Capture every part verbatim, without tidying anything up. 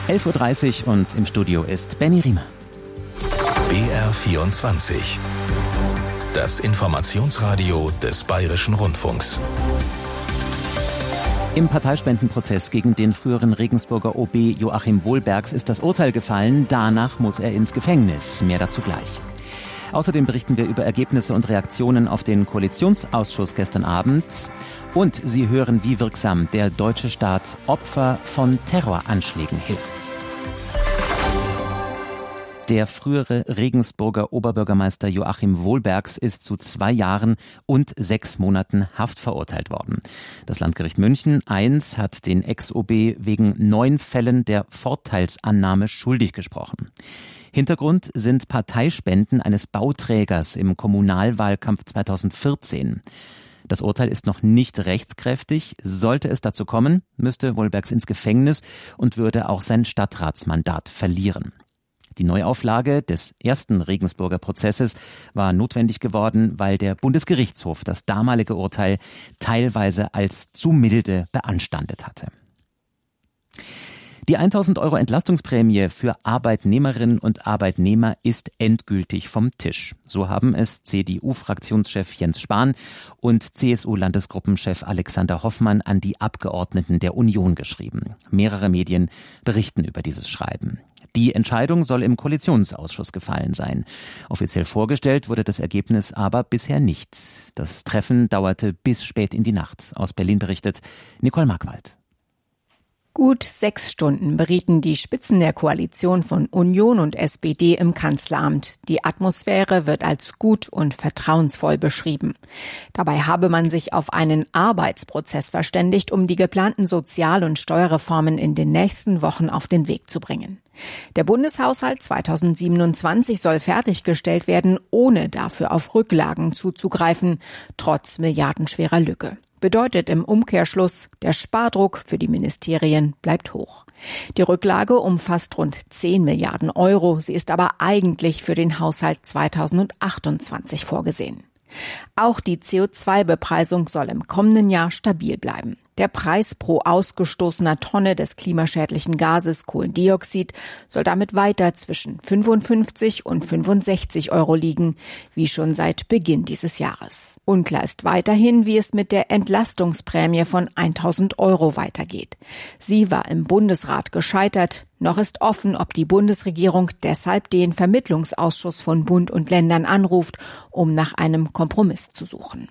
elf Uhr dreißig und im Studio ist Benny Riemer. B R vierundzwanzig. Das Informationsradio des Bayerischen Rundfunks. Im Parteispendenprozess gegen den früheren Regensburger O B Joachim Wohlbergs ist das Urteil gefallen. Danach muss er ins Gefängnis. Mehr dazu gleich. Außerdem berichten wir über Ergebnisse und Reaktionen auf den Koalitionsausschuss gestern Abend. Und Sie hören, wie wirksam der deutsche Staat Opfer von Terroranschlägen hilft. Der frühere Regensburger Oberbürgermeister Joachim Wohlbergs ist zu zwei Jahren und sechs Monaten Haft verurteilt worden. Das Landgericht München eins hat den Ex-O B wegen neun Fällen der Vorteilsannahme schuldig gesprochen. Hintergrund sind Parteispenden eines Bauträgers im Kommunalwahlkampf zweitausendvierzehn. Das Urteil ist noch nicht rechtskräftig. Sollte es dazu kommen, müsste Wohlbergs ins Gefängnis und würde auch sein Stadtratsmandat verlieren. Die Neuauflage des ersten Regensburger Prozesses war notwendig geworden, weil der Bundesgerichtshof das damalige Urteil teilweise als zu milde beanstandet hatte. Die tausend Euro Entlastungsprämie für Arbeitnehmerinnen und Arbeitnehmer ist endgültig vom Tisch. So haben es C D U-Fraktionschef Jens Spahn und C S U-Landesgruppenchef Alexander Hoffmann an die Abgeordneten der Union geschrieben. Mehrere Medien berichten über dieses Schreiben. Die Entscheidung soll im Koalitionsausschuss gefallen sein. Offiziell vorgestellt wurde das Ergebnis aber bisher nicht. Das Treffen dauerte bis spät in die Nacht. Aus Berlin berichtet Nicole Markwald. Gut sechs Stunden berieten die Spitzen der Koalition von Union und S P D im Kanzleramt. Die Atmosphäre wird als gut und vertrauensvoll beschrieben. Dabei habe man sich auf einen Arbeitsprozess verständigt, um die geplanten Sozial- und Steuerreformen in den nächsten Wochen auf den Weg zu bringen. Der Bundeshaushalt zweitausendsiebenundzwanzig soll fertiggestellt werden, ohne dafür auf Rücklagen zuzugreifen, trotz milliardenschwerer Lücke. Bedeutet im Umkehrschluss, der Spardruck für die Ministerien bleibt hoch. Die Rücklage umfasst rund zehn Milliarden Euro. Sie ist aber eigentlich für den Haushalt zweitausendachtundzwanzig vorgesehen. Auch die C O zwei Bepreisung soll im kommenden Jahr stabil bleiben. Der Preis pro ausgestoßener Tonne des klimaschädlichen Gases Kohlendioxid soll damit weiter zwischen fünfundfünfzig und fünfundsechzig Euro liegen, wie schon seit Beginn dieses Jahres. Unklar ist weiterhin, wie es mit der Entlastungsprämie von tausend Euro weitergeht. Sie war im Bundesrat gescheitert. Noch ist offen, ob die Bundesregierung deshalb den Vermittlungsausschuss von Bund und Ländern anruft, um nach einem Kompromiss zu suchen.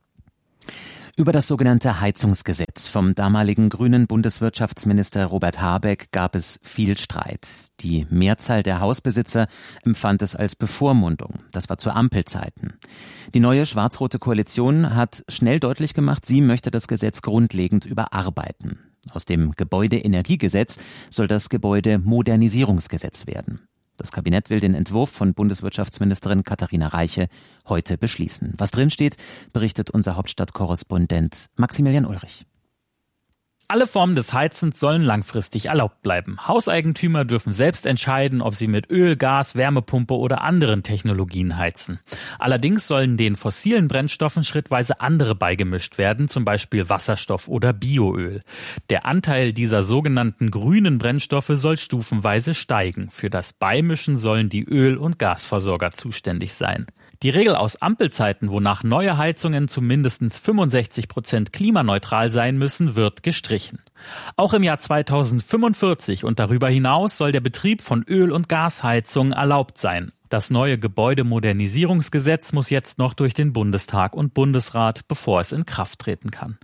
Über das sogenannte Heizungsgesetz vom damaligen grünen Bundeswirtschaftsminister Robert Habeck gab es viel Streit. Die Mehrzahl der Hausbesitzer empfand es als Bevormundung. Das war zu Ampelzeiten. Die neue schwarz-rote Koalition hat schnell deutlich gemacht, sie möchte das Gesetz grundlegend überarbeiten. Aus dem Gebäudeenergiegesetz soll das Gebäudemodernisierungsgesetz werden. Das Kabinett will den Entwurf von Bundeswirtschaftsministerin Katharina Reiche heute beschließen. Was drinsteht, berichtet unser Hauptstadtkorrespondent Maximilian Ulrich. Alle Formen des Heizens sollen langfristig erlaubt bleiben. Hauseigentümer dürfen selbst entscheiden, ob sie mit Öl, Gas, Wärmepumpe oder anderen Technologien heizen. Allerdings sollen den fossilen Brennstoffen schrittweise andere beigemischt werden, zum Beispiel Wasserstoff oder Bioöl. Der Anteil dieser sogenannten grünen Brennstoffe soll stufenweise steigen. Für das Beimischen sollen die Öl- und Gasversorger zuständig sein. Die Regel aus Ampelzeiten, wonach neue Heizungen zu mindestens fünfundsechzig Prozent klimaneutral sein müssen, wird gestrichen. Auch im Jahr zweitausendfünfundvierzig und darüber hinaus soll der Betrieb von Öl- und Gasheizungen erlaubt sein. Das neue Gebäudemodernisierungsgesetz muss jetzt noch durch den Bundestag und Bundesrat, bevor es in Kraft treten kann.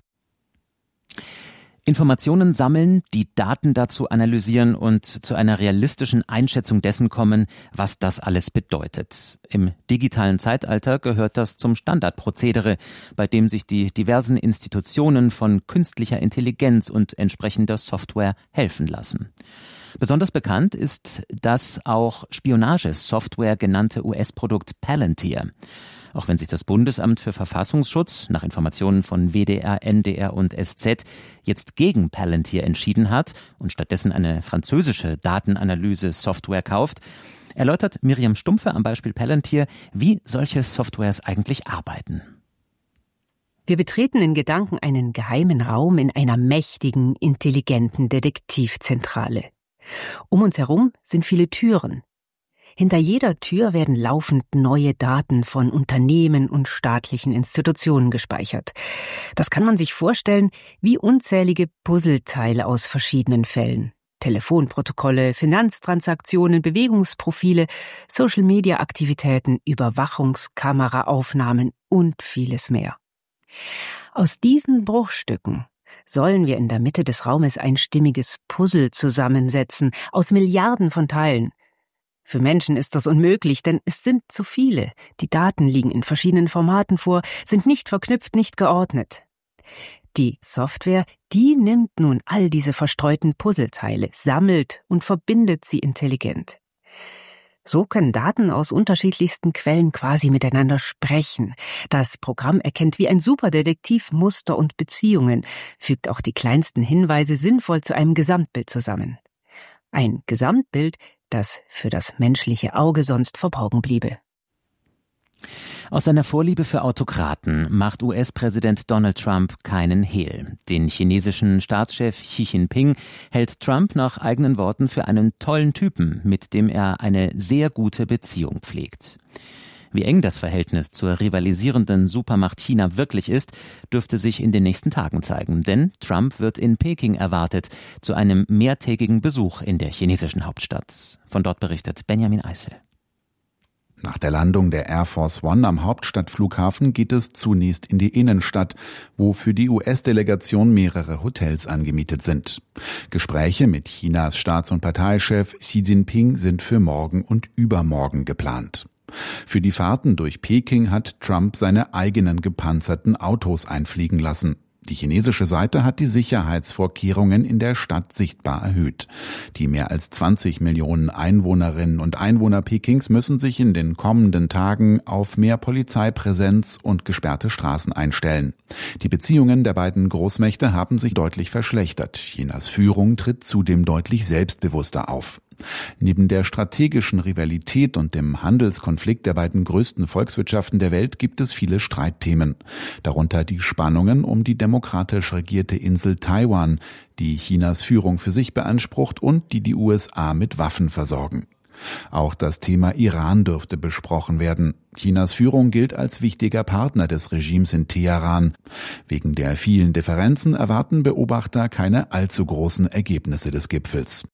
Informationen sammeln, die Daten dazu analysieren und zu einer realistischen Einschätzung dessen kommen, was das alles bedeutet. Im digitalen Zeitalter gehört das zum Standardprozedere, bei dem sich die diversen Institutionen von künstlicher Intelligenz und entsprechender Software helfen lassen. Besonders bekannt ist das auch Spionagesoftware genannte U S-Produkt Palantir. Auch wenn sich das Bundesamt für Verfassungsschutz nach Informationen von W D R, N D R und S Z jetzt gegen Palantir entschieden hat und stattdessen eine französische Datenanalyse-Software kauft, erläutert Miriam Stumpfe am Beispiel Palantir, wie solche Softwares eigentlich arbeiten. Wir betreten in Gedanken einen geheimen Raum in einer mächtigen, intelligenten Detektivzentrale. Um uns herum sind viele Türen. Hinter jeder Tür werden laufend neue Daten von Unternehmen und staatlichen Institutionen gespeichert. Das kann man sich vorstellen wie unzählige Puzzleteile aus verschiedenen Fällen. Telefonprotokolle, Finanztransaktionen, Bewegungsprofile, Social-Media-Aktivitäten, Überwachungskameraaufnahmen und vieles mehr. Aus diesen Bruchstücken sollen wir in der Mitte des Raumes ein stimmiges Puzzle zusammensetzen, aus Milliarden von Teilen. Für Menschen ist das unmöglich, denn es sind zu viele. Die Daten liegen in verschiedenen Formaten vor, sind nicht verknüpft, nicht geordnet. Die Software, die nimmt nun all diese verstreuten Puzzleteile, sammelt und verbindet sie intelligent. So können Daten aus unterschiedlichsten Quellen quasi miteinander sprechen. Das Programm erkennt wie ein Superdetektiv Muster und Beziehungen, fügt auch die kleinsten Hinweise sinnvoll zu einem Gesamtbild zusammen. Ein Gesamtbild, das für das menschliche Auge sonst verborgen bliebe. Aus seiner Vorliebe für Autokraten macht U S-Präsident Donald Trump keinen Hehl. Den chinesischen Staatschef Xi Jinping hält Trump nach eigenen Worten für einen tollen Typen, mit dem er eine sehr gute Beziehung pflegt. Wie eng das Verhältnis zur rivalisierenden Supermacht China wirklich ist, dürfte sich in den nächsten Tagen zeigen. Denn Trump wird in Peking erwartet, zu einem mehrtägigen Besuch in der chinesischen Hauptstadt. Von dort berichtet Benjamin Eisel. Nach der Landung der Air Force One am Hauptstadtflughafen geht es zunächst in die Innenstadt, wo für die U S-Delegation mehrere Hotels angemietet sind. Gespräche mit Chinas Staats- und Parteichef Xi Jinping sind für morgen und übermorgen geplant. Für die Fahrten durch Peking hat Trump seine eigenen gepanzerten Autos einfliegen lassen. Die chinesische Seite hat die Sicherheitsvorkehrungen in der Stadt sichtbar erhöht. Die mehr als zwanzig Millionen Einwohnerinnen und Einwohner Pekings müssen sich in den kommenden Tagen auf mehr Polizeipräsenz und gesperrte Straßen einstellen. Die Beziehungen der beiden Großmächte haben sich deutlich verschlechtert. Chinas Führung tritt zudem deutlich selbstbewusster auf. Neben der strategischen Rivalität und dem Handelskonflikt der beiden größten Volkswirtschaften der Welt gibt es viele Streitthemen. Darunter die Spannungen um die demokratisch regierte Insel Taiwan, die Chinas Führung für sich beansprucht und die die U S A mit Waffen versorgen. Auch das Thema Iran dürfte besprochen werden. Chinas Führung gilt als wichtiger Partner des Regimes in Teheran. Wegen der vielen Differenzen erwarten Beobachter keine allzu großen Ergebnisse des Gipfels.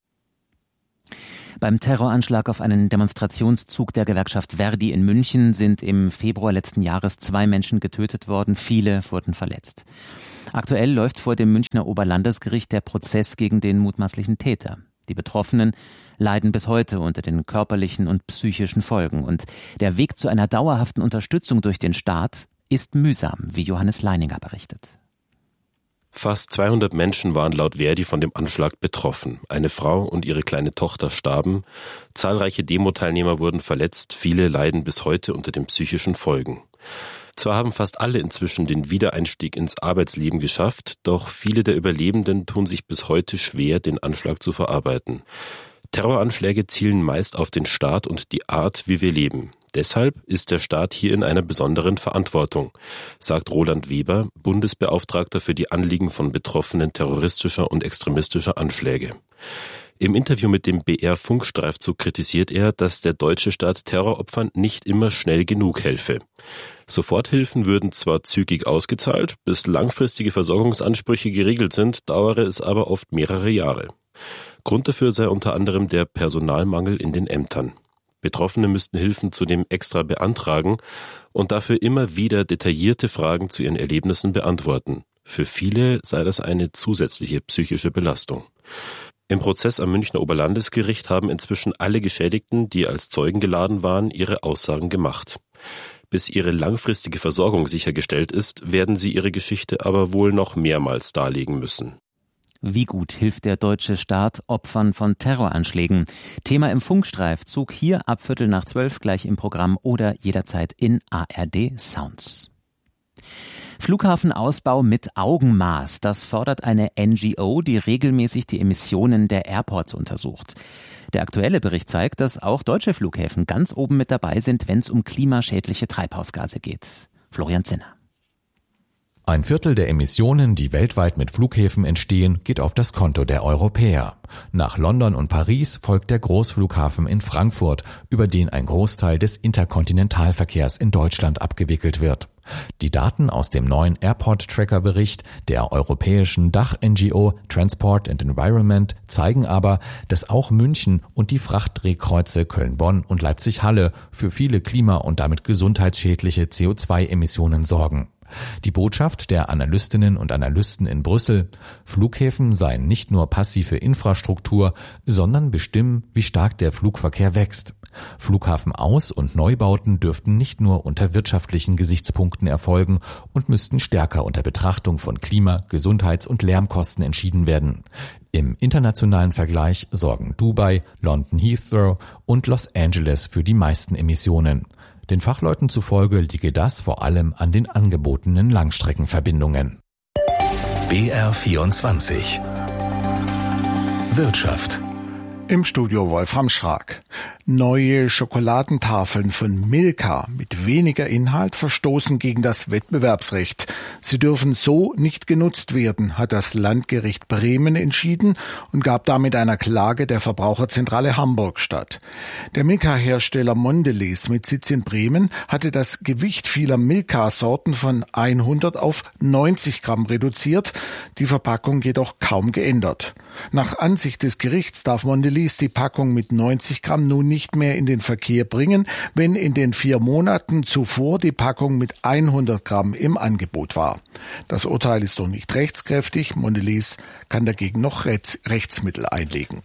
Beim Terroranschlag auf einen Demonstrationszug der Gewerkschaft Verdi in München sind im Februar letzten Jahres zwei Menschen getötet worden, viele wurden verletzt. Aktuell läuft vor dem Münchner Oberlandesgericht der Prozess gegen den mutmaßlichen Täter. Die Betroffenen leiden bis heute unter den körperlichen und psychischen Folgen. Und der Weg zu einer dauerhaften Unterstützung durch den Staat ist mühsam, wie Johannes Leininger berichtet. Fast zweihundert Menschen waren laut Verdi von dem Anschlag betroffen. Eine Frau und ihre kleine Tochter starben. Zahlreiche Demo-Teilnehmer wurden verletzt. Viele leiden bis heute unter den psychischen Folgen. Zwar haben fast alle inzwischen den Wiedereinstieg ins Arbeitsleben geschafft, doch viele der Überlebenden tun sich bis heute schwer, den Anschlag zu verarbeiten. Terroranschläge zielen meist auf den Staat und die Art, wie wir leben. Deshalb ist der Staat hier in einer besonderen Verantwortung, sagt Roland Weber, Bundesbeauftragter für die Anliegen von Betroffenen terroristischer und extremistischer Anschläge. Im Interview mit dem B R-Funkstreifzug kritisiert er, dass der deutsche Staat Terroropfern nicht immer schnell genug helfe. Soforthilfen würden zwar zügig ausgezahlt, bis langfristige Versorgungsansprüche geregelt sind, dauere es aber oft mehrere Jahre. Grund dafür sei unter anderem der Personalmangel in den Ämtern. Betroffene müssten Hilfen zudem extra beantragen und dafür immer wieder detaillierte Fragen zu ihren Erlebnissen beantworten. Für viele sei das eine zusätzliche psychische Belastung. Im Prozess am Münchner Oberlandesgericht haben inzwischen alle Geschädigten, die als Zeugen geladen waren, ihre Aussagen gemacht. Bis ihre langfristige Versorgung sichergestellt ist, werden sie ihre Geschichte aber wohl noch mehrmals darlegen müssen. Wie gut hilft der deutsche Staat Opfern von Terroranschlägen? Thema im Funkstreifzug hier ab Viertel nach zwölf gleich im Programm oder jederzeit in A R D Sounds. Flughafenausbau mit Augenmaß, das fordert eine N G O, die regelmäßig die Emissionen der Airports untersucht. Der aktuelle Bericht zeigt, dass auch deutsche Flughäfen ganz oben mit dabei sind, wenn es um klimaschädliche Treibhausgase geht. Florian Zinner. Ein Viertel der Emissionen, die weltweit mit Flughäfen entstehen, geht auf das Konto der Europäer. Nach London und Paris folgt der Großflughafen in Frankfurt, über den ein Großteil des Interkontinentalverkehrs in Deutschland abgewickelt wird. Die Daten aus dem neuen Airport-Tracker-Bericht der europäischen Dach-N G O Transport and Environment zeigen aber, dass auch München und die Frachtdrehkreuze Köln-Bonn und Leipzig-Halle für viele klima- und damit gesundheitsschädliche C O zwei Emissionen sorgen. Die Botschaft der Analystinnen und Analysten in Brüssel: Flughäfen seien nicht nur passive Infrastruktur, sondern bestimmen, wie stark der Flugverkehr wächst. Flughafenaus- und Neubauten dürften nicht nur unter wirtschaftlichen Gesichtspunkten erfolgen und müssten stärker unter Betrachtung von Klima-, Gesundheits- und Lärmkosten entschieden werden. Im internationalen Vergleich sorgen Dubai, London Heathrow und Los Angeles für die meisten Emissionen. Den Fachleuten zufolge liege das vor allem an den angebotenen Langstreckenverbindungen. B R vierundzwanzig Wirtschaft. Im Studio Wolfram Schrag. Neue Schokoladentafeln von Milka mit weniger Inhalt verstoßen gegen das Wettbewerbsrecht. Sie dürfen so nicht genutzt werden, hat das Landgericht Bremen entschieden und gab damit einer Klage der Verbraucherzentrale Hamburg statt. Der Milka-Hersteller Mondelez mit Sitz in Bremen hatte das Gewicht vieler Milka-Sorten von hundert auf neunzig Gramm reduziert, die Verpackung jedoch kaum geändert. Nach Ansicht des Gerichts darf Mondelez die Packung mit neunzig Gramm nun nicht mehr in den Verkehr bringen, wenn in den vier Monaten zuvor die Packung mit hundert Gramm im Angebot war. Das Urteil ist noch nicht rechtskräftig. Mondelez kann dagegen noch Rechtsmittel einlegen.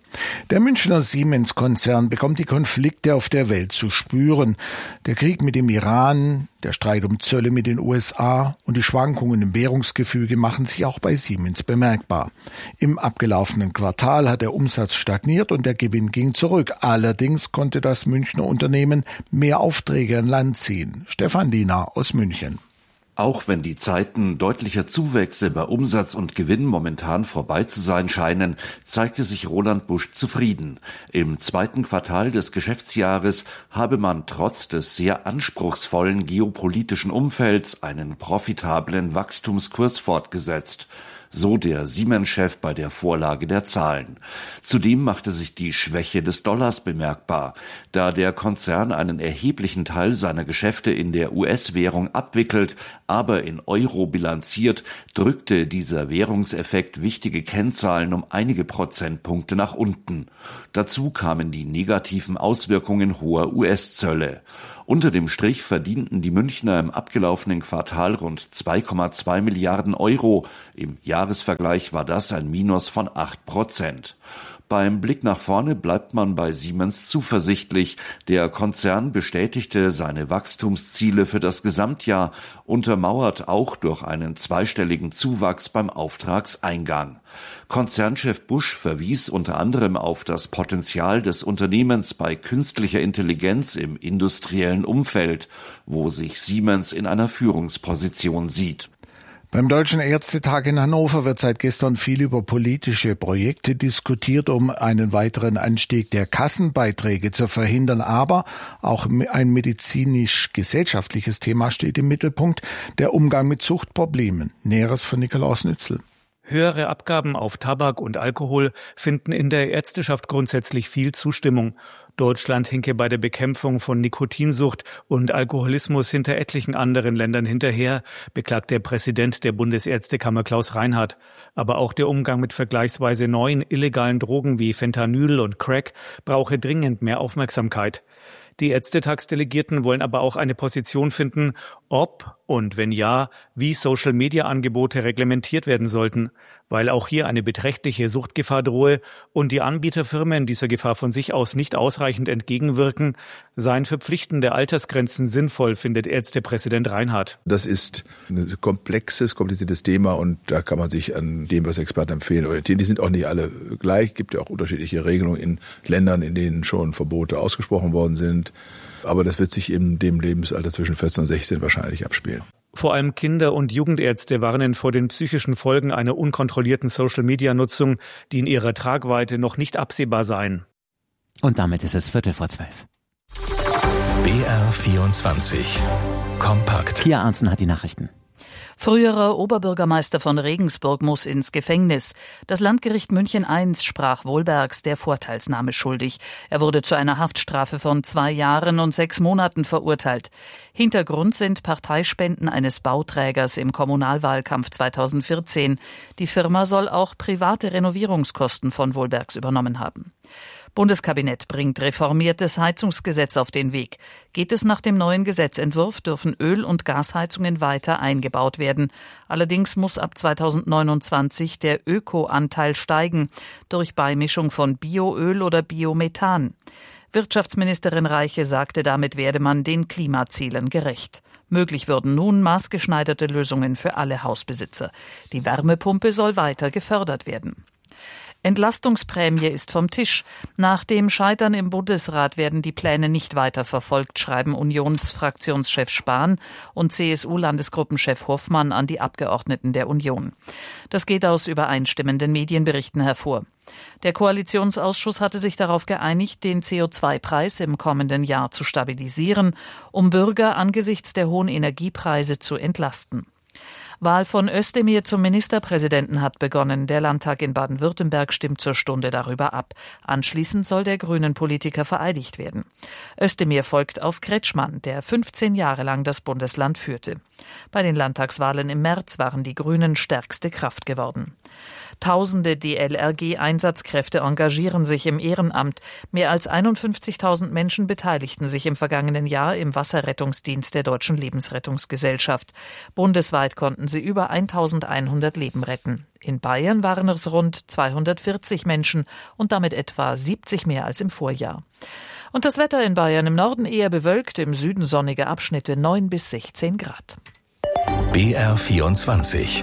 Der Münchner Siemens-Konzern bekommt die Konflikte auf der Welt zu spüren. Der Krieg mit dem Iran, der Streit um Zölle mit den U S A und die Schwankungen im Währungsgefüge machen sich auch bei Siemens bemerkbar. Im abgelaufenen Quartal hat der Umsatz stagniert und der Gewinn ging zurück. Allerdings konnte das Münchner Unternehmen mehr Aufträge an Land ziehen. Stefan Diener aus München. Auch wenn die Zeiten deutlicher Zuwächse bei Umsatz und Gewinn momentan vorbei zu sein scheinen, zeigte sich Roland Busch zufrieden. Im zweiten Quartal des Geschäftsjahres habe man trotz des sehr anspruchsvollen geopolitischen Umfelds einen profitablen Wachstumskurs fortgesetzt. So der Siemens-Chef bei der Vorlage der Zahlen. Zudem machte sich die Schwäche des Dollars bemerkbar. Da der Konzern einen erheblichen Teil seiner Geschäfte in der U S-Währung abwickelt, aber in Euro bilanziert, drückte dieser Währungseffekt wichtige Kennzahlen um einige Prozentpunkte nach unten. Dazu kamen die negativen Auswirkungen hoher U S-Zölle. Unter dem Strich verdienten die Münchner im abgelaufenen Quartal rund zwei Komma zwei Milliarden Euro. Im Jahresvergleich war das ein Minus von acht Prozent. Beim Blick nach vorne bleibt man bei Siemens zuversichtlich. Der Konzern bestätigte seine Wachstumsziele für das Gesamtjahr, untermauert auch durch einen zweistelligen Zuwachs beim Auftragseingang. Konzernchef Busch verwies unter anderem auf das Potenzial des Unternehmens bei künstlicher Intelligenz im industriellen Umfeld, wo sich Siemens in einer Führungsposition sieht. Beim Deutschen Ärztetag in Hannover wird seit gestern viel über politische Projekte diskutiert, um einen weiteren Anstieg der Kassenbeiträge zu verhindern. Aber auch ein medizinisch-gesellschaftliches Thema steht im Mittelpunkt, der Umgang mit Suchtproblemen. Näheres von Nikolaus Nützel. Höhere Abgaben auf Tabak und Alkohol finden in der Ärzteschaft grundsätzlich viel Zustimmung. Deutschland hinke bei der Bekämpfung von Nikotinsucht und Alkoholismus hinter etlichen anderen Ländern hinterher, beklagt der Präsident der Bundesärztekammer Klaus Reinhardt. Aber auch der Umgang mit vergleichsweise neuen illegalen Drogen wie Fentanyl und Crack brauche dringend mehr Aufmerksamkeit. Die Ärztetagsdelegierten wollen aber auch eine Position finden, ob und wenn ja, wie Social-Media-Angebote reglementiert werden sollten, weil auch hier eine beträchtliche Suchtgefahr drohe und die Anbieterfirmen dieser Gefahr von sich aus nicht ausreichend entgegenwirken, seien verpflichtende Altersgrenzen sinnvoll, findet Ärztepräsident Reinhardt. Das ist ein komplexes, kompliziertes Thema und da kann man sich an dem, was Experten empfehlen, orientieren. Die sind auch nicht alle gleich, gibt ja auch unterschiedliche Regelungen in Ländern, in denen schon Verbote ausgesprochen worden sind. Aber das wird sich in dem Lebensalter zwischen vierzehn und sechzehn wahrscheinlich abspielen. Vor allem Kinder- und Jugendärzte warnen vor den psychischen Folgen einer unkontrollierten Social-Media-Nutzung, die in ihrer Tragweite noch nicht absehbar seien. Und damit ist es Viertel vor zwölf. B R vierundzwanzig Kompakt. Pia Arntzen hat die Nachrichten. Früherer Oberbürgermeister von Regensburg muss ins Gefängnis. Das Landgericht München eins sprach Wohlbergs der Vorteilsnahme schuldig. Er wurde zu einer Haftstrafe von zwei Jahren und sechs Monaten verurteilt. Hintergrund sind Parteispenden eines Bauträgers im Kommunalwahlkampf zweitausendvierzehn. Die Firma soll auch private Renovierungskosten von Wohlbergs übernommen haben. Bundeskabinett bringt reformiertes Heizungsgesetz auf den Weg. Geht es nach dem neuen Gesetzentwurf, dürfen Öl- und Gasheizungen weiter eingebaut werden. Allerdings muss ab zweitausendneunundzwanzig der Öko-Anteil steigen, durch Beimischung von Bioöl oder Biomethan. Wirtschaftsministerin Reiche sagte, damit werde man den Klimazielen gerecht. Möglich würden nun maßgeschneiderte Lösungen für alle Hausbesitzer. Die Wärmepumpe soll weiter gefördert werden. Entlastungsprämie ist vom Tisch. Nach dem Scheitern im Bundesrat werden die Pläne nicht weiter verfolgt, schreiben Unionsfraktionschef Spahn und C S U-Landesgruppenchef Hoffmann an die Abgeordneten der Union. Das geht aus übereinstimmenden Medienberichten hervor. Der Koalitionsausschuss hatte sich darauf geeinigt, den C O zwei Preis im kommenden Jahr zu stabilisieren, um Bürger angesichts der hohen Energiepreise zu entlasten. Wahl von Özdemir zum Ministerpräsidenten hat begonnen. Der Landtag in Baden-Württemberg stimmt zur Stunde darüber ab. Anschließend soll der Grünen-Politiker vereidigt werden. Özdemir folgt auf Kretschmann, der fünfzehn Jahre lang das Bundesland führte. Bei den Landtagswahlen im März waren die Grünen stärkste Kraft geworden. Tausende D L R G-Einsatzkräfte engagieren sich im Ehrenamt. Mehr als einundfünfzigtausend Menschen beteiligten sich im vergangenen Jahr im Wasserrettungsdienst der Deutschen Lebensrettungsgesellschaft. Bundesweit konnten sie über eintausendeinhundert Leben retten. In Bayern waren es rund zweihundertvierzig Menschen und damit etwa siebzig mehr als im Vorjahr. Und das Wetter in Bayern: im Norden eher bewölkt, im Süden sonnige Abschnitte, neun bis sechzehn Grad. B R vierundzwanzig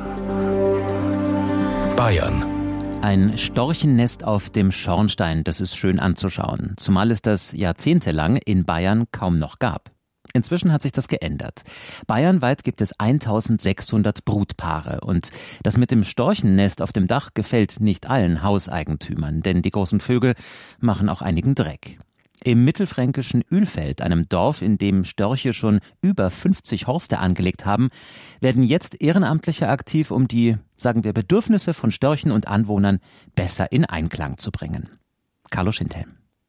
Bayern. Ein Storchennest auf dem Schornstein, das ist schön anzuschauen, zumal es das jahrzehntelang in Bayern kaum noch gab. Inzwischen hat sich das geändert. Bayernweit gibt es eintausendsechshundert Brutpaare und das mit dem Storchennest auf dem Dach gefällt nicht allen Hauseigentümern, denn die großen Vögel machen auch einigen Dreck. Im mittelfränkischen Ölfeld, einem Dorf, in dem Störche schon über fünfzig Horste angelegt haben, werden jetzt Ehrenamtliche aktiv, um die, sagen wir, Bedürfnisse von Störchen und Anwohnern besser in Einklang zu bringen. Carlo Schindhelm.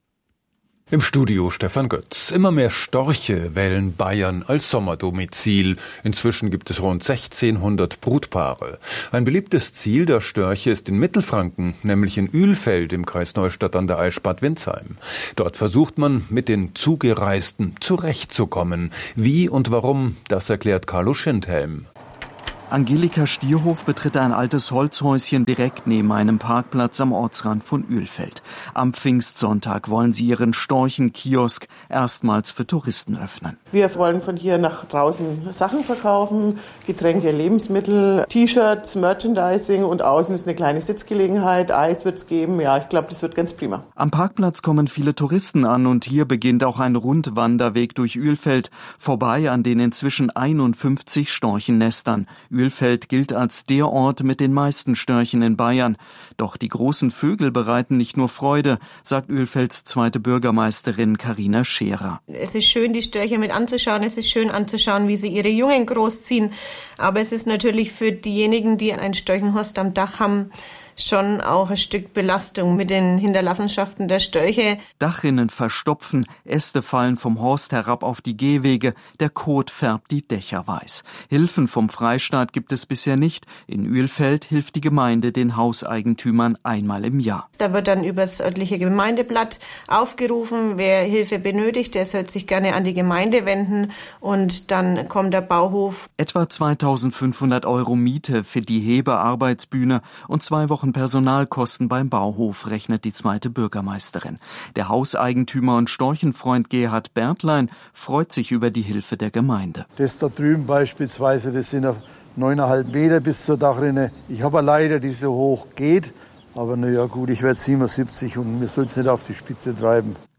Im Studio Stefan Götz. Immer mehr Störche wählen Bayern als Sommerdomizil. Inzwischen gibt es rund sechzehnhundert Brutpaare. Ein beliebtes Ziel der Störche ist in Mittelfranken, nämlich in Ölfeld im Kreis Neustadt an der Aisch Bad Windsheim. Dort versucht man, mit den Zugereisten zurechtzukommen. Wie und warum, das erklärt Carlo Schindhelm. Angelika Stierhof betritt ein altes Holzhäuschen direkt neben einem Parkplatz am Ortsrand von Ölfeld. Am Pfingstsonntag wollen sie ihren Storchenkiosk erstmals für Touristen öffnen. Wir wollen von hier nach draußen Sachen verkaufen, Getränke, Lebensmittel, T-Shirts, Merchandising und außen ist eine kleine Sitzgelegenheit, Eis wird es geben. Ja, ich glaube, das wird ganz prima. Am Parkplatz kommen viele Touristen an und hier beginnt auch ein Rundwanderweg durch Ölfeld, vorbei an den inzwischen einundfünfzig Storchennestern. Ölfeld gilt als der Ort mit den meisten Störchen in Bayern. Doch die großen Vögel bereiten nicht nur Freude, sagt Ölfelds zweite Bürgermeisterin Carina Scherer. Es ist schön, die Störche mit anzuschauen. Es ist schön anzuschauen, wie sie ihre Jungen großziehen. Aber es ist natürlich für diejenigen, die ein Störchenhorst am Dach haben, schon auch ein Stück Belastung mit den Hinterlassenschaften der Störche. Dachrinnen verstopfen, Äste fallen vom Horst herab auf die Gehwege, der Kot färbt die Dächer weiß. Hilfen vom Freistaat gibt es bisher nicht. In Ölfeld hilft die Gemeinde den Hauseigentümern einmal im Jahr. Da wird dann über das örtliche Gemeindeblatt aufgerufen, wer Hilfe benötigt, der soll sich gerne an die Gemeinde wenden und dann kommt der Bauhof. Etwa zweitausendfünfhundert Euro Miete für die Hebearbeitsbühne und zwei Wochen Personalkosten beim Bauhof, rechnet die zweite Bürgermeisterin. Der Hauseigentümer und Storchenfreund Gerhard Bertlein freut sich über die Hilfe der Gemeinde. Das da drüben beispielsweise, das sind neuneinhalb Meter bis zur Dachrinne. Ich habe eine Leiter, die so hoch geht. Aber na ja gut, ich werde siebenundsiebzig und mir soll es nicht auf die Spitze treiben.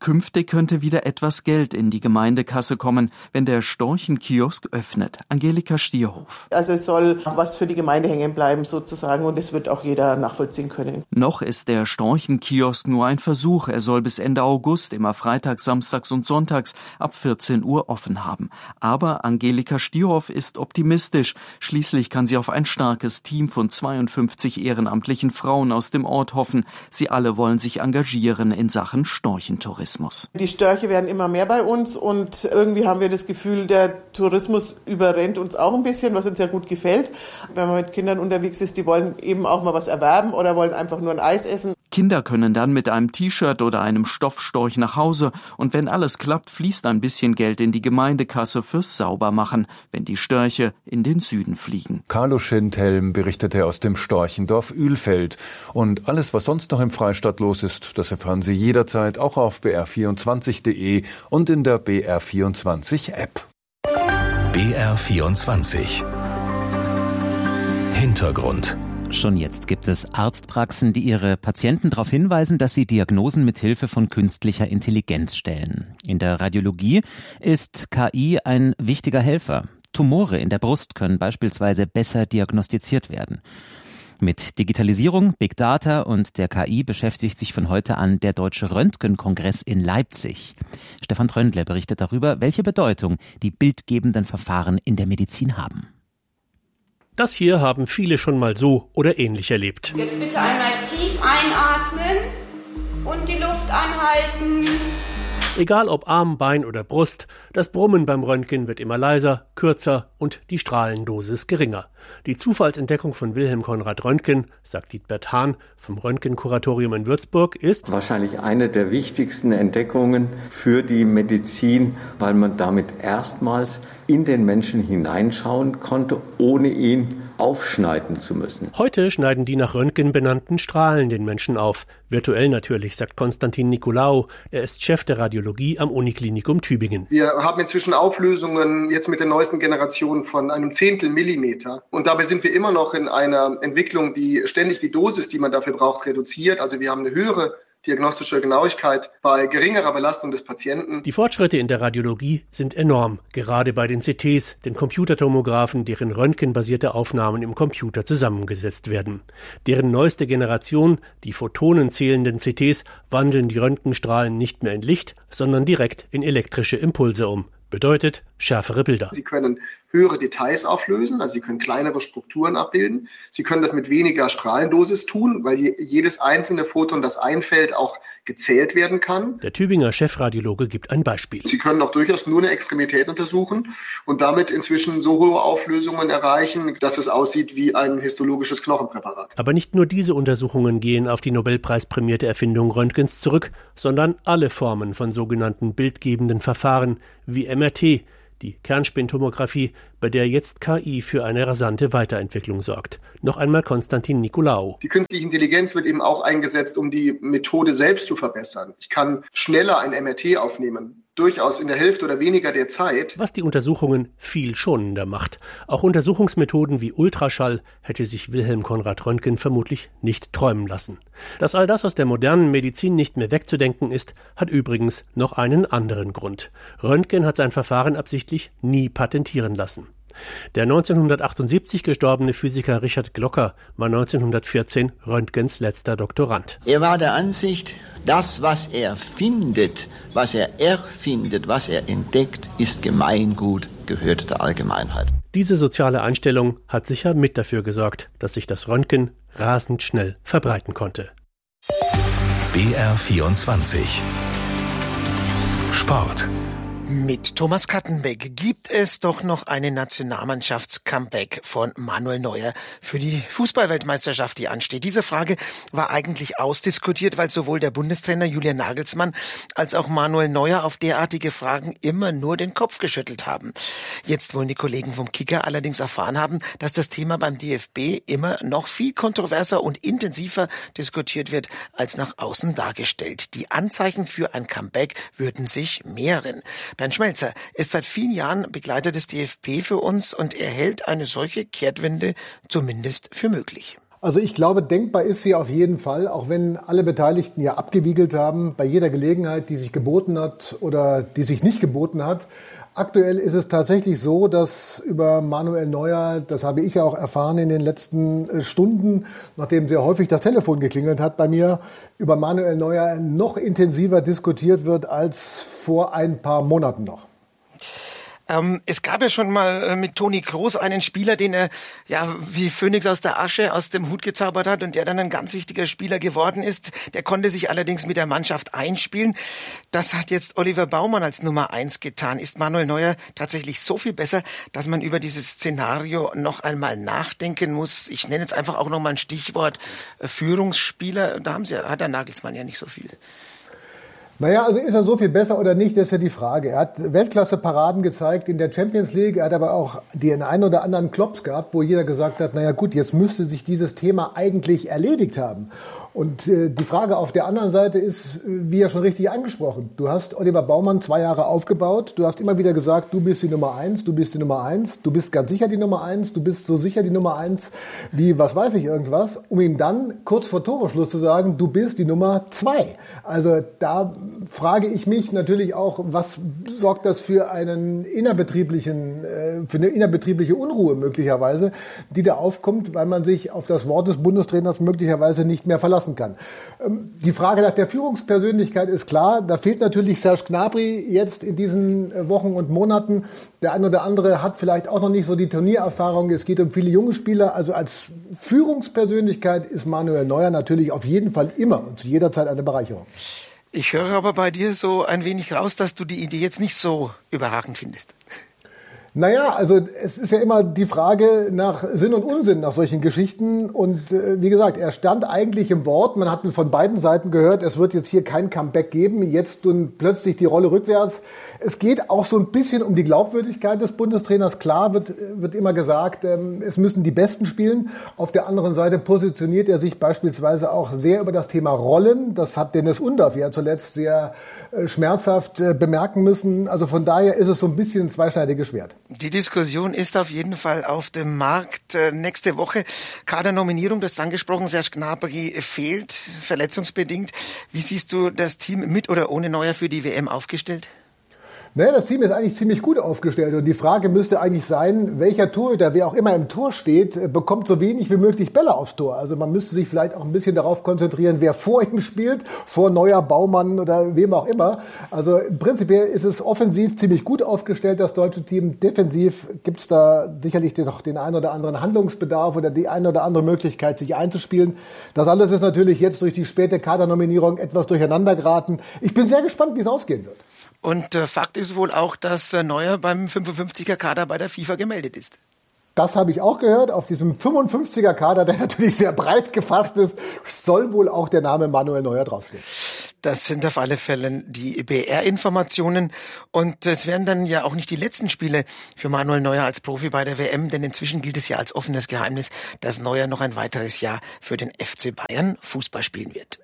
Künftig könnte wieder etwas Geld in die Gemeindekasse kommen, wenn der Storchenkiosk öffnet. Angelika Stierhof. Also es soll was für die Gemeinde hängen bleiben sozusagen und das wird auch jeder nachvollziehen können. Noch ist der Storchenkiosk nur ein Versuch. Er soll bis Ende August immer freitags, samstags und sonntags ab vierzehn Uhr offen haben. Aber Angelika Stierhof ist optimistisch. Schließlich kann sie auf ein starkes Team von zweiundfünfzig ehrenamtlichen Frauen aus dem Ort hoffen. Sie alle wollen sich engagieren in Sachen Storchentourismus. Die Störche werden immer mehr bei uns und irgendwie haben wir das Gefühl, der Tourismus überrennt uns auch ein bisschen, was uns ja gut gefällt. Wenn man mit Kindern unterwegs ist, die wollen eben auch mal was erwerben oder wollen einfach nur ein Eis essen. Kinder können dann mit einem T-Shirt oder einem Stoffstorch nach Hause und wenn alles klappt, fließt ein bisschen Geld in die Gemeindekasse fürs Saubermachen, wenn die Störche in den Süden fliegen. Carlo Schindhelm berichtete aus dem Storchendorf Uelfeld. Und alles, was sonst noch im Freistaat los ist, das erfahren Sie jederzeit auch auf b r vierundzwanzig punkt d e und in der B R vierundzwanzig App. B R vierundzwanzig Hintergrund. Schon jetzt gibt es Arztpraxen, die ihre Patienten darauf hinweisen, dass sie Diagnosen mit Hilfe von künstlicher Intelligenz stellen. In der Radiologie ist K I ein wichtiger Helfer. Tumore in der Brust können beispielsweise besser diagnostiziert werden. Mit Digitalisierung, Big Data und der K I beschäftigt sich von heute an der Deutsche Röntgenkongress in Leipzig. Stefan Tröndle berichtet darüber, welche Bedeutung die bildgebenden Verfahren in der Medizin haben. Das hier haben viele schon mal so oder ähnlich erlebt. Jetzt bitte einmal tief einatmen und die Luft anhalten. Egal ob Arm, Bein oder Brust, das Brummen beim Röntgen wird immer leiser, kürzer und die Strahlendosis geringer. Die Zufallsentdeckung von Wilhelm Konrad Röntgen, sagt Dietbert Hahn vom Röntgenkuratorium in Würzburg, ist wahrscheinlich eine der wichtigsten Entdeckungen für die Medizin, weil man damit erstmals in den Menschen hineinschauen konnte, ohne ihn aufschneiden zu müssen. Heute schneiden die nach Röntgen benannten Strahlen den Menschen auf. Virtuell natürlich, sagt Konstantin Nikolaou. Er ist Chef der Radiologie am Uniklinikum Tübingen. Wir haben inzwischen Auflösungen jetzt mit der neuesten Generation von einem Zehntel Millimeter. Und dabei sind wir immer noch in einer Entwicklung, die ständig die Dosis, die man dafür braucht, reduziert. Also wir haben eine höhere diagnostische Genauigkeit bei geringerer Belastung des Patienten. Die Fortschritte in der Radiologie sind enorm, gerade bei den C Ts, den Computertomographen, deren röntgenbasierte Aufnahmen im Computer zusammengesetzt werden. Deren neueste Generation, die photonenzählenden C Ts, wandeln die Röntgenstrahlen nicht mehr in Licht, sondern direkt in elektrische Impulse um. Bedeutet schärfere Bilder. Sie können höhere Details auflösen, also Sie können kleinere Strukturen abbilden. Sie können das mit weniger Strahlendosis tun, weil jedes einzelne Photon, das einfällt, auch gezählt werden kann. Der Tübinger Chefradiologe gibt ein Beispiel. Sie können auch durchaus nur eine Extremität untersuchen und damit inzwischen so hohe Auflösungen erreichen, dass es aussieht wie ein histologisches Knochenpräparat. Aber nicht nur diese Untersuchungen gehen auf die Nobelpreisprämierte Erfindung Röntgens zurück, sondern alle Formen von sogenannten bildgebenden Verfahren wie M R T, die Kernspintomographie, bei der jetzt K I für eine rasante Weiterentwicklung sorgt. Noch einmal Konstantin Nikolaou. Die künstliche Intelligenz wird eben auch eingesetzt, um die Methode selbst zu verbessern. Ich kann schneller ein M R T aufnehmen, durchaus in der Hälfte oder weniger der Zeit. Was die Untersuchungen viel schonender macht. Auch Untersuchungsmethoden wie Ultraschall hätte sich Wilhelm Konrad Röntgen vermutlich nicht träumen lassen. Dass all das aus der modernen Medizin nicht mehr wegzudenken ist, hat übrigens noch einen anderen Grund. Röntgen hat sein Verfahren absichtlich nie patentieren lassen. Der neunzehnhundertachtundsiebzig gestorbene Physiker Richard Glocker war neunzehnhundertvierzehn Röntgens letzter Doktorand. Er war der Ansicht, das, was er findet, was er erfindet, was er entdeckt, ist Gemeingut, gehört der Allgemeinheit. Diese soziale Einstellung hat sicher mit dafür gesorgt, dass sich das Röntgen rasend schnell verbreiten konnte. B R vierundzwanzig Sport. Mit Thomas Kattenbeck gibt es doch noch eine Nationalmannschafts-Comeback von Manuel Neuer für die Fußballweltmeisterschaft, die ansteht. Diese Frage war eigentlich ausdiskutiert, weil sowohl der Bundestrainer Julian Nagelsmann als auch Manuel Neuer auf derartige Fragen immer nur den Kopf geschüttelt haben. Jetzt wollen die Kollegen vom Kicker allerdings erfahren haben, dass das Thema beim D F B immer noch viel kontroverser und intensiver diskutiert wird, als nach außen dargestellt. Die Anzeichen für ein Comeback würden sich mehren. Bernd Schmelzer ist seit vielen Jahren Begleiter des D F B für uns und er hält eine solche Kehrtwende zumindest für möglich. Also ich glaube, denkbar ist sie auf jeden Fall, auch wenn alle Beteiligten ja abgewiegelt haben, bei jeder Gelegenheit, die sich geboten hat oder die sich nicht geboten hat. Aktuell ist es tatsächlich so, dass über Manuel Neuer, das habe ich auch erfahren in den letzten Stunden, nachdem sehr häufig das Telefon geklingelt hat bei mir, über Manuel Neuer noch intensiver diskutiert wird als vor ein paar Monaten noch. Ähm, es gab ja schon mal mit Toni Kroos einen Spieler, den er ja wie Phönix aus der Asche aus dem Hut gezaubert hat und der dann ein ganz wichtiger Spieler geworden ist. Der konnte sich allerdings mit der Mannschaft einspielen. Das hat jetzt Oliver Baumann als Nummer eins getan. Ist Manuel Neuer tatsächlich so viel besser, dass man über dieses Szenario noch einmal nachdenken muss? Ich nenne jetzt einfach auch noch mal ein Stichwort Führungsspieler. Da haben sie, hat der Nagelsmann ja nicht so viel. Naja, also ist er so viel besser oder nicht, das ist ja die Frage. Er hat Weltklasse-Paraden gezeigt in der Champions League. Er hat aber auch den einen oder anderen Klops gehabt, wo jeder gesagt hat, naja gut, jetzt müsste sich dieses Thema eigentlich erledigt haben. Und äh, die Frage auf der anderen Seite ist, wie ja schon richtig angesprochen. Du hast Oliver Baumann zwei Jahre aufgebaut. Du hast immer wieder gesagt, du bist die Nummer eins, du bist die Nummer eins, du bist ganz sicher die Nummer eins, du bist so sicher die Nummer eins wie, was weiß ich, irgendwas, um ihm dann kurz vor Toreschluss zu sagen, du bist die Nummer zwei. Also da frage ich mich natürlich auch, was sorgt das für einen innerbetrieblichen, äh, für eine innerbetriebliche Unruhe möglicherweise, die da aufkommt, weil man sich auf das Wort des Bundestrainers möglicherweise nicht mehr verlassen kann. Die Frage nach der Führungspersönlichkeit ist klar. Da fehlt natürlich Serge Gnabry jetzt in diesen Wochen und Monaten. Der eine oder andere hat vielleicht auch noch nicht so die Turniererfahrung. Es geht um viele junge Spieler. Also als Führungspersönlichkeit ist Manuel Neuer natürlich auf jeden Fall immer und zu jeder Zeit eine Bereicherung. Ich höre aber bei dir so ein wenig raus, dass du die Idee jetzt nicht so überragend findest. Naja, also es ist ja immer die Frage nach Sinn und Unsinn nach solchen Geschichten. Und äh, wie gesagt, er stand eigentlich im Wort. Man hat von beiden Seiten gehört, es wird jetzt hier kein Comeback geben. Jetzt nun plötzlich die Rolle rückwärts. Es geht auch so ein bisschen um die Glaubwürdigkeit des Bundestrainers. Klar wird, wird immer gesagt, ähm, es müssen die Besten spielen. Auf der anderen Seite positioniert er sich beispielsweise auch sehr über das Thema Rollen. Das hat Dennis Undorf ja zuletzt sehr äh, schmerzhaft äh, bemerken müssen. Also von daher ist es so ein bisschen ein zweischneidiges Schwert. Die Diskussion ist auf jeden Fall auf dem Markt. Äh, nächste Woche Kadernominierung, das ist angesprochen, Serge Gnabry fehlt, verletzungsbedingt. Wie siehst du das Team mit oder ohne Neuer für die W M aufgestellt? Naja, das Team ist eigentlich ziemlich gut aufgestellt und die Frage müsste eigentlich sein, welcher Torhüter, wer auch immer im Tor steht, bekommt so wenig wie möglich Bälle aufs Tor. Also man müsste sich vielleicht auch ein bisschen darauf konzentrieren, wer vor ihm spielt, vor Neuer, Baumann oder wem auch immer. Also prinzipiell ist es offensiv ziemlich gut aufgestellt, das deutsche Team. Defensiv gibt es da sicherlich noch den einen oder anderen Handlungsbedarf oder die eine oder andere Möglichkeit, sich einzuspielen. Das alles ist natürlich jetzt durch die späte Kadernominierung etwas durcheinander geraten. Ich bin sehr gespannt, wie es ausgehen wird. Und äh, Fakt ist wohl auch, dass äh, Neuer beim fünfundfünfziger Kader bei der FIFA gemeldet ist. Das habe ich auch gehört. Auf diesem fünfundfünfziger Kader, der natürlich sehr breit gefasst ist, soll wohl auch der Name Manuel Neuer draufstehen. Das sind auf alle Fälle die B R-Informationen. Und es werden dann ja auch nicht die letzten Spiele für Manuel Neuer als Profi bei der W M, denn inzwischen gilt es ja als offenes Geheimnis, dass Neuer noch ein weiteres Jahr für den F C Bayern Fußball spielen wird.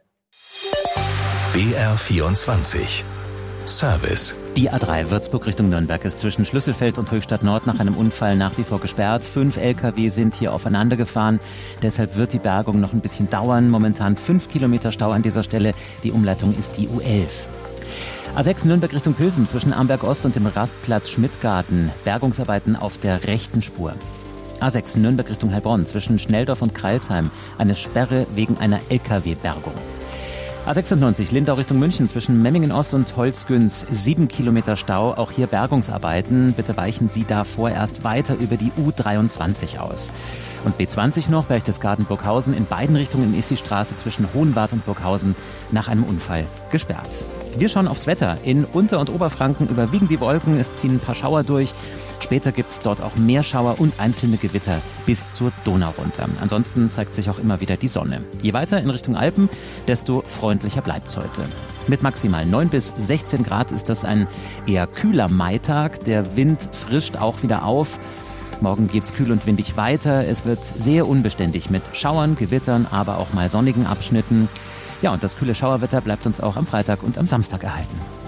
B R vierundzwanzig Service. Die A drei Würzburg Richtung Nürnberg ist zwischen Schlüsselfeld und Höchstadt Nord nach einem Unfall nach wie vor gesperrt. Fünf L K W sind hier aufeinander gefahren. Deshalb wird die Bergung noch ein bisschen dauern. Momentan fünf Kilometer Stau an dieser Stelle. Die Umleitung ist die U elf. A sechs Nürnberg Richtung Pilsen zwischen Amberg Ost und dem Rastplatz Schmidtgarten. Bergungsarbeiten auf der rechten Spur. A sechs Nürnberg Richtung Heilbronn zwischen Schnelldorf und Kreilsheim. Eine Sperre wegen einer L K W-Bergung. A sechsundneunzig Lindau Richtung München zwischen Memmingen Ost und Holzgüns, sieben Kilometer Stau, auch hier Bergungsarbeiten. Bitte weichen Sie da vorerst weiter über die U dreiundzwanzig aus. Und B zwanzig noch, Berchtesgaden-Burghausen, in beiden Richtungen ist die Straße zwischen Hohenwart und Burghausen nach einem Unfall gesperrt. Wir schauen aufs Wetter. In Unter- und Oberfranken überwiegen die Wolken, es ziehen ein paar Schauer durch. Später gibt es dort auch mehr Schauer und einzelne Gewitter bis zur Donau runter. Ansonsten zeigt sich auch immer wieder die Sonne. Je weiter in Richtung Alpen, desto freundlicher bleibt es heute. Mit maximal neun bis sechzehn Grad ist das ein eher kühler Maitag. Der Wind frischt auch wieder auf. Morgen geht's kühl und windig weiter. Es wird sehr unbeständig mit Schauern, Gewittern, aber auch mal sonnigen Abschnitten. Ja, und das kühle Schauerwetter bleibt uns auch am Freitag und am Samstag erhalten.